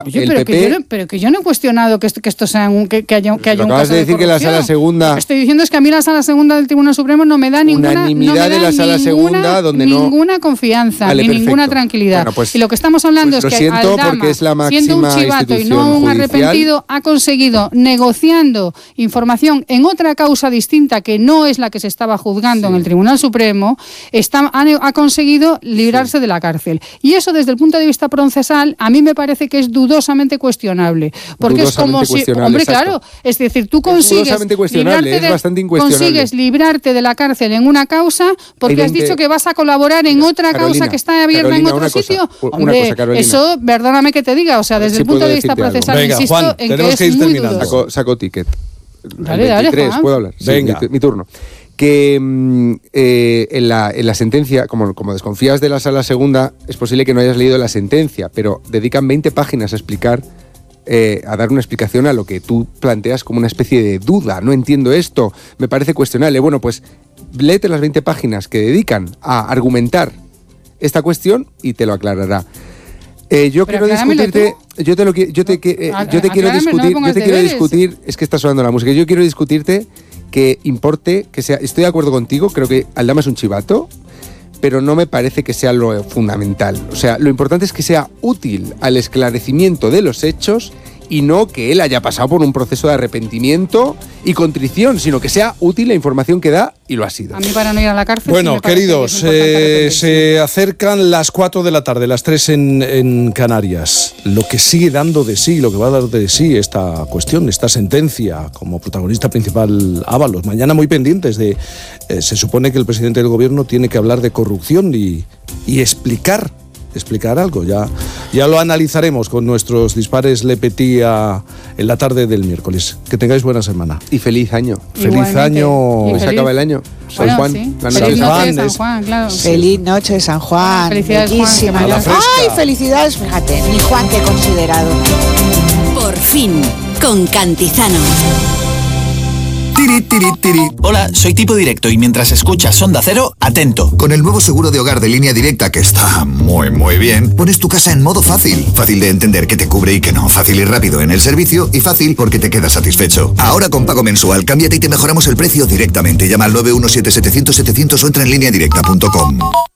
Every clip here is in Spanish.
Oye, pero que yo no he cuestionado que esto sea que haya un caso de corrupción. Acabas de decir que la Sala Segunda... Lo que estoy diciendo es que a mí la Sala Segunda del Tribunal Supremo no me da ninguna confianza, ni ninguna tranquilidad. Bueno, pues, y lo que estamos hablando es que Aldama, es la siendo un chivato y no un arrepentido, ha conseguido, negociando información en otra causa distinta que no es la que se estaba juzgando en el Tribunal Supremo, ha conseguido librarse de la cárcel. Y eso, desde el punto de vista procesal, a mí me parece que es dudosamente cuestionable. Porque es como si... Hombre, claro, es decir, tú consigues librarte de la cárcel en una causa porque has dicho que vas a colaborar en otra causa que está abierta en otro sitio. Hombre, eso, perdóname que te diga, o sea, desde el punto de vista procesal, venga, insisto, Juan, en que es muy dudoso. Saco ticket. Dale, 23, Juan. ¿puedo hablar? Venga. Sí, mi turno. Que en la sentencia, como desconfías de la Sala Segunda, es posible que no hayas leído la sentencia, pero dedican 20 páginas a explicar, a dar una explicación a lo que tú planteas como una especie de duda. No entiendo esto, me parece cuestionable. Bueno, pues léete las 20 páginas que dedican a argumentar esta cuestión y te lo aclarará. Yo quiero discutirte, yo te quiero discutir, es que está sonando la música, yo quiero discutirte que importe, que sea, estoy de acuerdo contigo, creo que Aldama es un chivato, pero no me parece que sea lo fundamental. O sea, lo importante es que sea útil al esclarecimiento de los hechos y no que él haya pasado por un proceso de arrepentimiento y contrición, sino que sea útil la información que da, y lo ha sido. A mí, para no ir a la cárcel... Bueno, sí, queridos, se acercan las 4 de la tarde, las 3 en Canarias. Lo que sigue dando de sí, lo que va a dar de sí esta cuestión, esta sentencia, como protagonista principal Ábalos. Mañana muy pendientes de... se supone que el presidente del gobierno tiene que hablar de corrupción y explicar algo. Ya lo analizaremos con nuestros dispares Le Petit en la tarde del miércoles. Que tengáis buena semana. Y feliz año. Feliz año. Se acaba el año. San Juan. Sí. La noche Feliz de noche de San Juan, claro. Feliz noche de San Juan. Felicidades, bellísima. Juan. Ay, felicidades, fíjate. Mi Juan, que he considerado. Por fin, con Cantizano. Tiri, tiri, tiri. Hola, soy Tipo Directo y mientras escuchas Onda Cero, atento. Con el nuevo seguro de hogar de Línea Directa, que está muy bien, pones tu casa en modo fácil. Fácil de entender que te cubre y que no. Fácil y rápido en el servicio y fácil porque te quedas satisfecho. Ahora con pago mensual, cámbiate y te mejoramos el precio directamente. Llama al 917-700-700 o entra en lineadirecta.com.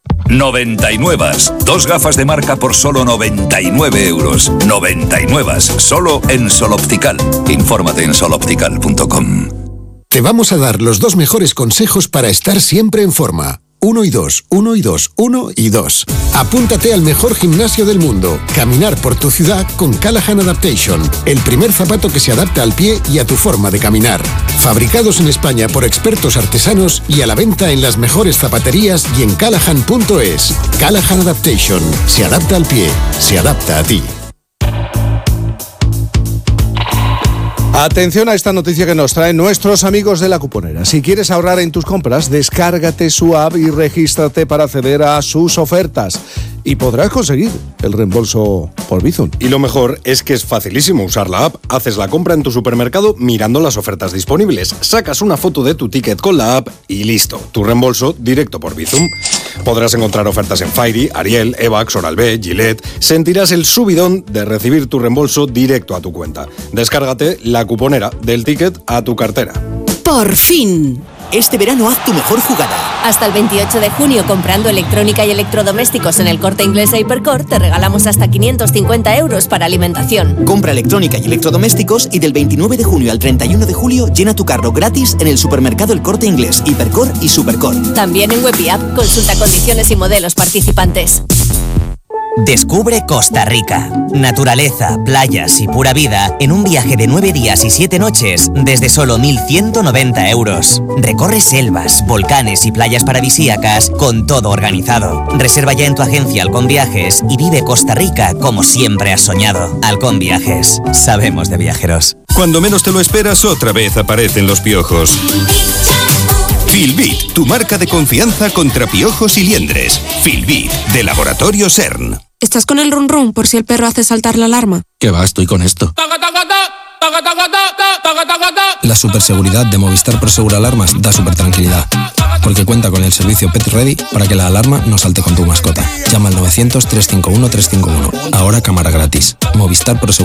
99. 2 gafas de marca por solo 99 euros. 99. Solo en Sol Optical. Infórmate en soloptical.com. Te vamos a dar los 2 mejores consejos para estar siempre en forma. 1 y 2, 1 y 2, 1 y 2. Apúntate al mejor gimnasio del mundo. Caminar por tu ciudad con Callahan Adaptation. El primer zapato que se adapta al pie y a tu forma de caminar. Fabricados en España por expertos artesanos y a la venta en las mejores zapaterías y en callahan.es. Callahan Adaptation. Se adapta al pie. Se adapta a ti. Atención a esta noticia que nos traen nuestros amigos de La Cuponera. Si quieres ahorrar en tus compras, descárgate su app y regístrate para acceder a sus ofertas. Y podrás conseguir el reembolso por Bizum. Y lo mejor es que es facilísimo usar la app. Haces la compra en tu supermercado mirando las ofertas disponibles. Sacas una foto de tu ticket con la app y listo. Tu reembolso directo por Bizum. Podrás encontrar ofertas en Fairy, Ariel, Evax, Oral-B, Gillette. Sentirás el subidón de recibir tu reembolso directo a tu cuenta. Descárgate La Cuponera, del ticket a tu cartera. Por fin. Este verano haz tu mejor jugada. Hasta el 28 de junio, comprando electrónica y electrodomésticos en el Corte Inglés e Hipercor, te regalamos hasta 550 euros para alimentación. Compra electrónica y electrodomésticos y del 29 de junio al 31 de julio llena tu carro gratis en el supermercado El Corte Inglés, Hipercor y Supercor. También en web y app. Consulta condiciones y modelos participantes. Descubre Costa Rica. Naturaleza, playas y pura vida en un viaje de 9 días y 7 noches desde solo 1.190 euros. Recorre selvas, volcanes y playas paradisíacas con todo organizado. Reserva ya en tu agencia Halcón Viajes y vive Costa Rica como siempre has soñado. Halcón Viajes. Sabemos de viajeros. Cuando menos te lo esperas, otra vez aparecen los piojos. Filbit, tu marca de confianza contra piojos y liendres. Filbit, de Laboratorio CERN. ¿Estás con el run run por si el perro hace saltar la alarma? ¿Qué va? Estoy con esto. La superseguridad de Movistar Prosegur Alarmas da super tranquilidad, porque cuenta con el servicio Pet Ready para que la alarma no salte con tu mascota. Llama al 900 351 351. Ahora cámara gratis. Movistar Prosegur